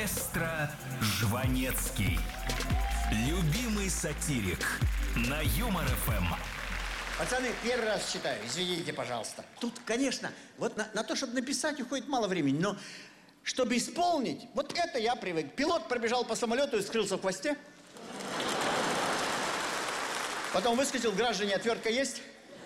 Маэстро Жванецкий. Любимый сатирик на Юмор ФМ. Пацаны, первый раз читаю, извините, пожалуйста. Тут, конечно, вот на то, чтобы написать, уходит мало времени, но чтобы исполнить, вот это я привык. Пилот пробежал по самолету и скрылся в хвосте. Потом выскочил, граждане, отвертка есть?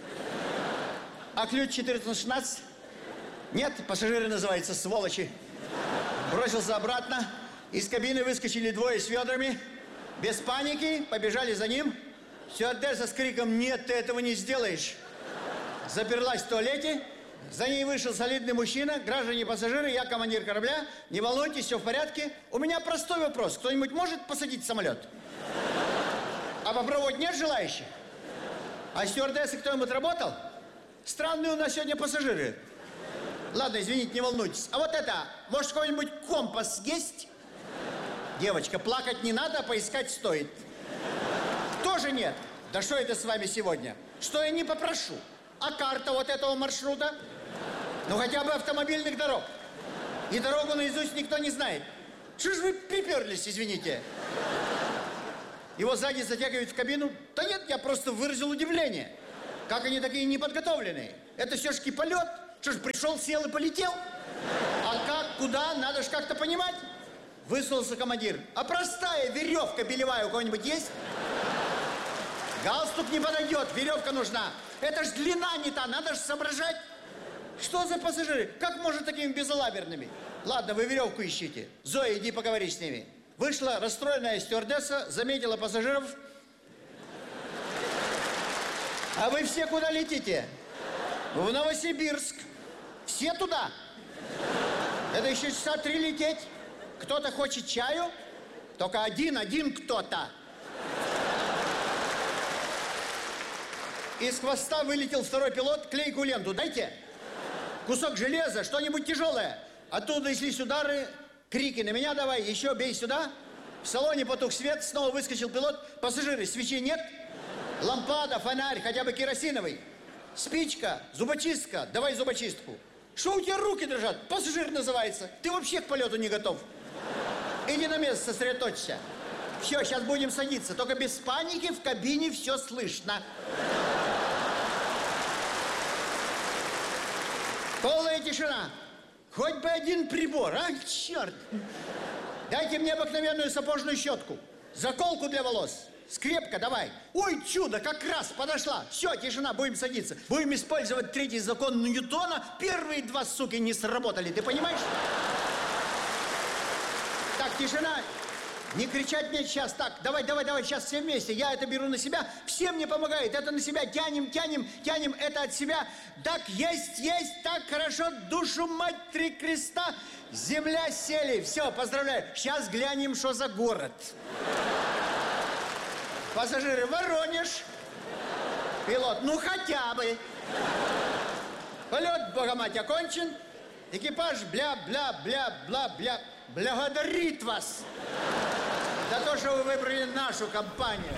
А ключ 1416? Нет, пассажиры называются сволочи. Бросился обратно, из кабины выскочили двое с ведрами. Без паники, побежали за ним. Стюардесса с криком: «Нет, ты этого не сделаешь!» Заперлась в туалете. За ней вышел солидный мужчина. Граждане пассажиры, я командир корабля. Не волнуйтесь, все в порядке. У меня простой вопрос. Кто-нибудь может посадить в самолет? А попробовать нет желающих? А стюардессы кто-нибудь работал? Странные у нас сегодня пассажиры. Ладно, извините, не волнуйтесь. А вот это, может, какой-нибудь компас есть? Девочка, плакать не надо, а поискать стоит. Тоже нет? Да что это с вами сегодня? Что я не попрошу? А карта вот этого маршрута? Ну, хотя бы автомобильных дорог. И дорогу наизусть никто не знает. Что ж вы приперлись, извините? Его сзади затягивают в кабину. Да нет, я просто выразил удивление. Как они такие неподготовленные? Это все-таки полет. Что ж, пришел, сел и полетел? А как, куда, надо ж как-то понимать. Высунулся командир. А простая веревка белевая у кого-нибудь есть? Галстук не подойдет, веревка нужна. Это ж длина не та, надо ж соображать. Что за пассажиры? Как можно такими безалаберными? Ладно, вы веревку ищите. Зоя, иди поговори с ними. Вышла расстроенная стюардесса, заметила пассажиров. А вы все куда летите? В Новосибирск. Все туда? Это еще часа 3 лететь. Кто-то хочет чаю? Только один кто-то. Из хвоста вылетел второй пилот. Клейкую ленту дайте. Кусок железа, что-нибудь тяжелое. Оттуда неслись удары, крики: на меня давай, еще бей сюда. В салоне потух свет, снова выскочил пилот. Пассажиры, свечей нет? Лампада, фонарь, хотя бы керосиновый. Спичка, зубочистка, давай зубочистку. Что у тебя руки дрожат? Пассажир называется. Ты вообще к полету не готов. Иди на место, сосредоточься. Все, сейчас будем садиться. Только без паники, в кабине все слышно. Полная тишина. Хоть бы один прибор, а? Черт. Дайте мне обыкновенную сапожную щетку. Заколку для волос. Скрепка давай. Ой, чудо, как раз подошла. Все, тишина, будем садиться. Будем использовать третий закон Ньютона. Первые 2, суки, не сработали, ты понимаешь? Так, тишина. Не кричать мне сейчас. Так, давай, сейчас все вместе. Я это беру на себя. Все мне помогают. Это на себя. Тянем. Это от себя. Так, есть. Так, хорошо. Душу мать 3 креста. Земля сели. Все, поздравляю. Сейчас глянем, что за город. Пассажиры, Воронеж. Пилот, ну хотя бы. Полет, богомать, окончен. Экипаж, бля-бля-бля-бля-бля. Благодарит вас за то, что вы выбрали нашу компанию.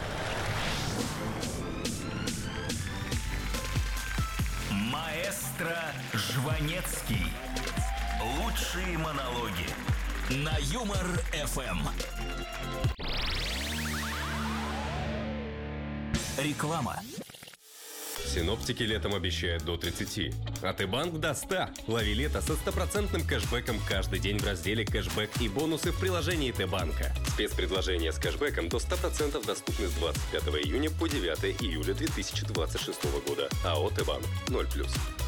Маэстро Жванецкий. Лучшие монологи на Юмор ФМ. Реклама. Синоптики летом обещают до 30, а Т-банк до 100. Лови лето со 100% кэшбэком каждый день в разделе «Кэшбэк» и бонусы в приложении Т-банка. Спецпредложения с кэшбэком до 100% доступны с 25 июня по 9 июля 2026 года. АО «Т-банк» 0+.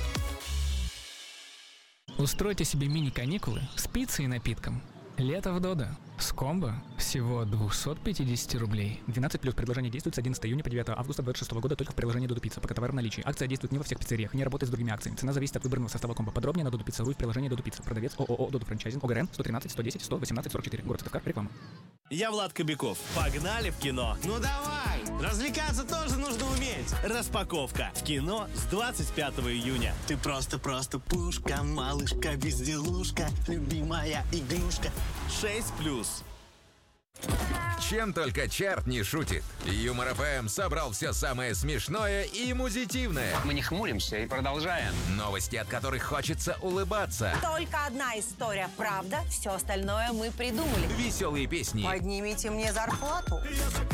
Устройте себе мини-каникулы с пиццей и напитком. Лето в Додо. С комбо всего 250 рублей. 12+. Предложение действует с 11 июня по 9 августа 2026 года только в приложении Додо Пицца. Пока товар в наличии. Акция действует не во всех пиццериях, не работает с другими акциями. Цена зависит от выбранного состава комбо. Подробнее на Додо Пицца.ру в приложении Додо Пицца. Продавец ООО Додо Франчайзинг. ОГРН 113 110 118 44. Город Сыктывкар. Реклама. Я Влад Кобяков. Погнали в кино. Ну давай! Развлекаться тоже нужно уметь. Распаковка. В кино с 25 июня. Ты просто пушка, малышка, безделушка, любимая игрушка. 6+. Чем только чарт не шутит. Юмор ФМ собрал все самое смешное и музитивное. Мы не хмуримся и продолжаем. Новости, от которых хочется улыбаться. Только одна история правда, все остальное мы придумали. Веселые песни. Поднимите мне зарплату.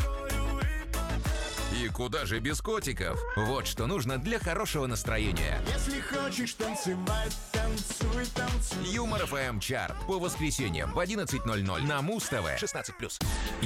И куда же без котиков? Вот что нужно для хорошего настроения. Если хочешь танцевать, танцуй, танцуй. Юмор ФМ чарт. По воскресеньям в 11:00 на Муз ТВ. 16+.